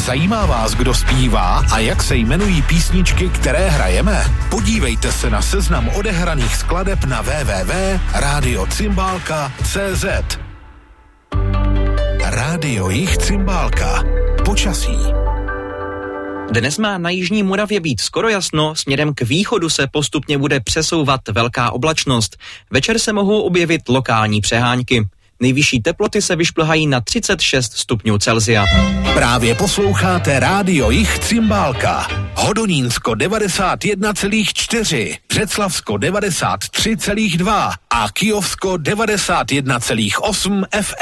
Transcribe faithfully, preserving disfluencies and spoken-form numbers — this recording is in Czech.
Zajímá vás, kdo zpívá a jak se jmenují písničky, které hrajeme? Podívejte se na seznam odehraných skladeb na w w w tečka radio cymbálka tečka c z. Rádio Jih Cymbálka. Počasí. Dnes má na jižní Moravě být skoro jasno, směrem k východu se postupně bude přesouvat velká oblačnost. Večer se mohou objevit lokální přehánky. Nejvyšší teploty se vyšplhají na třicet šest stupňů Celsia. Právě posloucháte Rádio Jih Cymbálka. Hodonínsko devadesát jedna celá čtyři, Břeclavsko devadesát tři celá dva a Kyjovsko devadesát jedna celá osm F